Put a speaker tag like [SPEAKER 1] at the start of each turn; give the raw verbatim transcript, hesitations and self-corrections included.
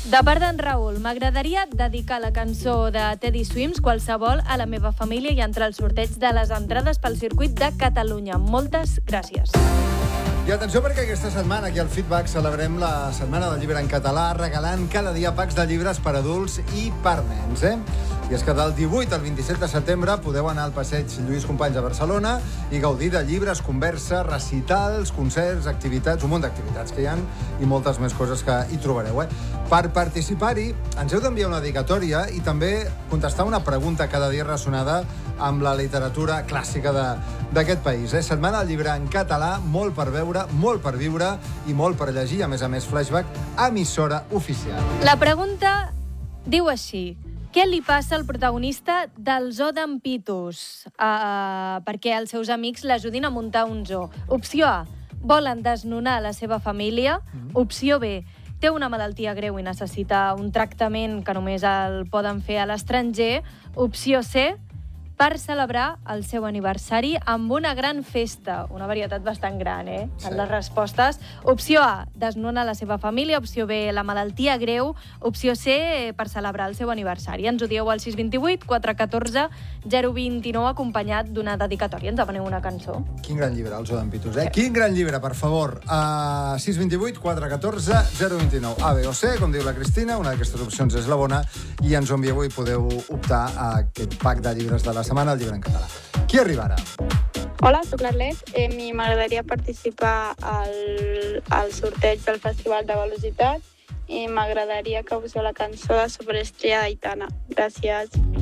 [SPEAKER 1] De part d'en Raül, m'agradaria dedicar la cançó de Teddy Swims, Qualsevol, a la meva família i entrar al sorteig de les entrades pel circuit de Catalunya. Moltes gràcies.
[SPEAKER 2] I atenció, perquè aquesta setmana aquí al Feedback celebrem la Setmana del Llibre en Català, regalant cada dia packs de llibres per adults i per nens, eh? I és que del divuit al vint-i-set de setembre podeu anar al passeig Lluís Companys a Barcelona i gaudir de llibres, conversa, recitals, concerts, activitats, un munt d'activitats que hi ha i moltes més coses que hi trobareu, eh? Per participar-hi ens heu d'enviar una dedicatòria i també contestar una pregunta cada dia relacionada amb la literatura clàssica d'aquest país, eh? Setmana del Llibre en Català, molt per veure, molt per viure i molt per llegir, a més a més flashback, emissora oficial.
[SPEAKER 1] La pregunta diu així: què li passa al protagonista del zoo d'en Pitus uh, perquè els seus amics l'ajudin a muntar un zoo? Opció A, volen desnonar la seva família. Mm-hmm. Opció B, té una malaltia greu i necessita un tractament que només el poden fer a l'estranger. Opció C, per celebrar el seu aniversari amb una gran festa. Una varietat bastant gran, eh? Sí. En les respostes. Opció A, desnonar la seva família. Opció B, la malaltia greu. Opció C, per celebrar el seu aniversari. Ens ho dieu al sis dos vuit, quatre un quatre, zero dos nou, acompanyat d'una dedicatòria. Ens demaneu una cançó.
[SPEAKER 2] Quin gran llibre, el zoo d'en Pitus, eh? Sí. Quin gran llibre, per favor. Uh, sis dos vuit, quatre un quatre, zero dos nou. A, B o C, com diu la Cristina, una d'aquestes opcions és la bona, i ens ho envieu i podeu optar a aquest pack de llibres de la setmana al Llibre en Català. Qui arriba ara?
[SPEAKER 3] Hola, soc l'Arlet. Eh, m'agradaria participar al, al sorteig del Festival de Velocitat i m'agradaria que poseu la cançó de Superestrella d'Aitana. Gràcies.